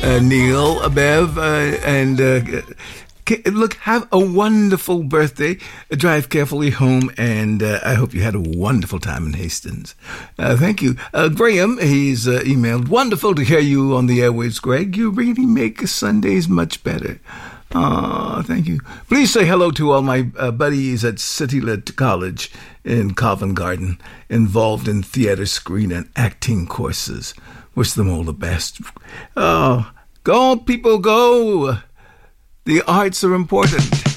Neil, Bev, and look, have a wonderful birthday. Drive carefully home, and I hope you had a wonderful time in Hastings. Thank you. Graham, he's emailed, wonderful to hear you on the airwaves, Greg. You really make Sundays much better. Thank you. Please say hello to all my buddies at Citylit College in Covent Garden, involved in theater, screen, and acting courses. Wish them all the best. Go, people, go. The arts are important.